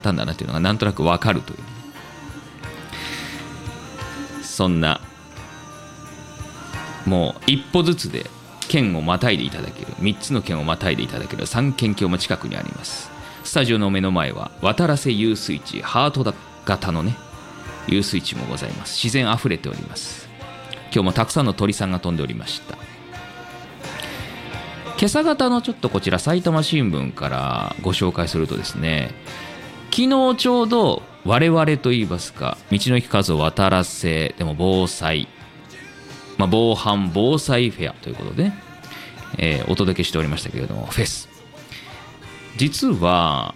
たんだなっていうのがなんとなくわかるという、そんなもう一歩ずつで県をまたいでいただける、3つの県をまたいでいただける三県境も近くにあります。スタジオの目の前は渡良瀬遊水地、ハート型のね遊水地もございます。自然あふれております。今日もたくさんの鳥さんが飛んでおりました。今朝方のちょっとこちら埼玉新聞からご紹介するとですね、昨日ちょうど我々といいますか、道の駅活動渡良瀬でも防災、防犯防災フェアということでね、お届けしておりましたけれども、フェス実は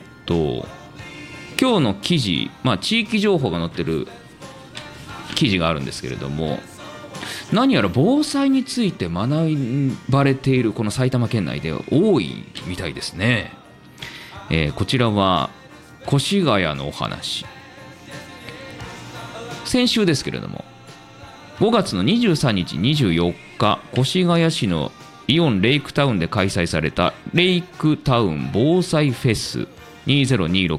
今日の記事、地域情報が載ってる記事があるんですけれども、何やら防災について学ばれているこの埼玉県内で多いみたいですね。こちらは越谷のお話。先週ですけれども5月の23日24日越谷市のイオンレイクタウンで開催されたレイクタウン防災フェス2026、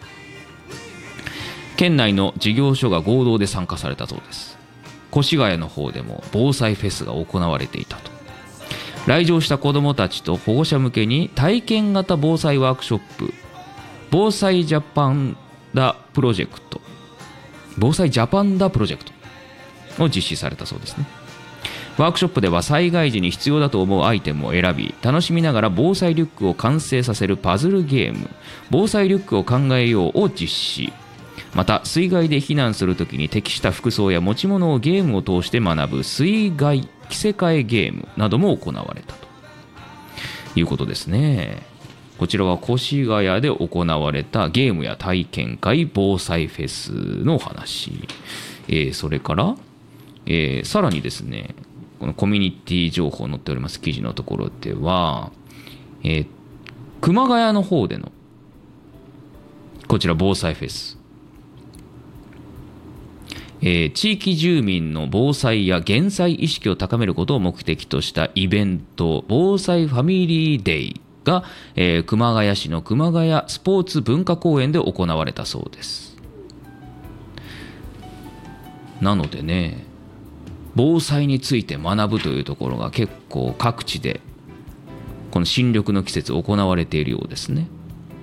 県内の事業所が合同で参加されたそうです。越谷の方でも防災フェスが行われていたと。来場した子どもたちと保護者向けに体験型防災ワークショップ、防災ジャパンダプロジェクトを実施されたそうですね。ワークショップでは災害時に必要だと思うアイテムを選び、楽しみながら防災リュックを完成させるパズルゲーム、防災リュックを考えようを実施。また水害で避難するときに適した服装や持ち物をゲームを通して学ぶ水害着せ替えゲームなども行われたということですね。こちらは越谷で行われたゲームや体験会防災フェスのお話、それから、さらにですね、このコミュニティ情報載っております記事のところでは、熊谷の方でのこちら防災フェス、地域住民の防災や減災意識を高めることを目的としたイベント、防災ファミリーデイが、熊谷市の熊谷スポーツ文化公園で行われたそうです。なのでね、防災について学ぶというところが結構各地でこの新緑の季節行われているようですね。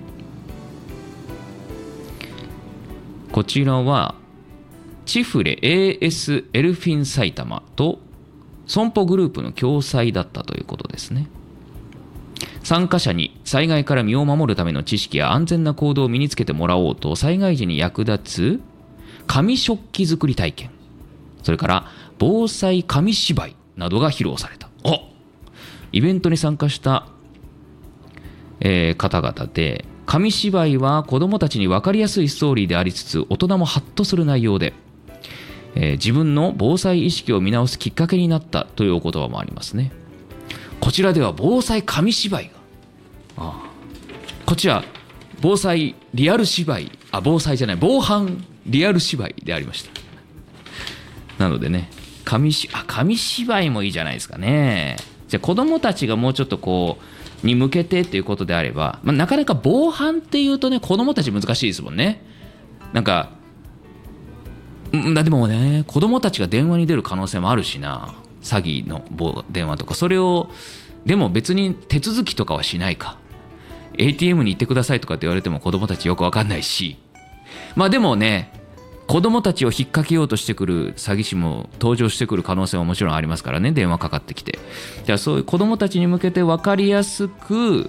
こちらはチフレ AS エルフィン埼玉と損保グループの共催だったということですね。参加者に災害から身を守るための知識や安全な行動を身につけてもらおうと、災害時に役立つ紙食器作り体験、それから防災紙芝居などが披露された。イベントに参加した、方々で、紙芝居は子どもたちに分かりやすいストーリーでありつつ大人もハッとする内容で、自分の防災意識を見直すきっかけになったというお言葉もありますね。こちらでは防災紙芝居が、こちら防災リアル芝居、防犯リアル芝居でありました。なのでね、紙芝居もいいじゃないですかね。じゃあ子どもたちがもうちょっとこうに向けてっていうことであれば、なかなか防犯っていうとね、子どもたち難しいですもんね。なんかでもね、子どもたちが電話に出る可能性もあるしな、詐欺の電話とか。それをでも別に手続きとかはしないか、 ATM に行ってくださいとかって言われても子どもたちよく分かんないし、でもね、子どもたちを引っ掛けようとしてくる詐欺師も登場してくる可能性はもちろんありますからね、電話かかってきて。じゃあそういう子どもたちに向けて分かりやすく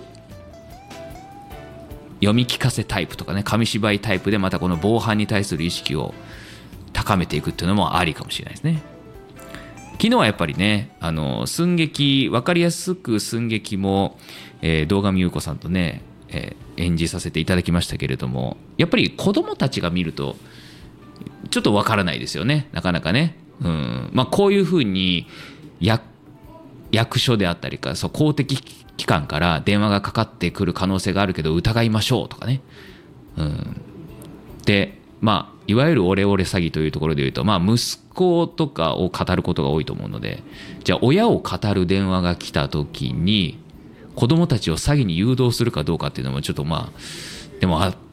読み聞かせタイプとかね、紙芝居タイプでまたこの防犯に対する意識を高めていくっていうのもありかもしれないですね。昨日はやっぱりね、寸劇、分かりやすく寸劇も、堂上優子さんとね、演じさせていただきましたけれども、やっぱり子どもたちが見るとちょっと分からないですよね、なかなかね。こういうふうに役所であったりか、公的機関から電話がかかってくる可能性があるけど疑いましょうとかね。でいわゆるオレオレ詐欺というところでいうと、息子とかを語ることが多いと思うので、じゃあ親を語る電話が来た時に子どもたちを詐欺に誘導するかどうかっていうのもちょっとでも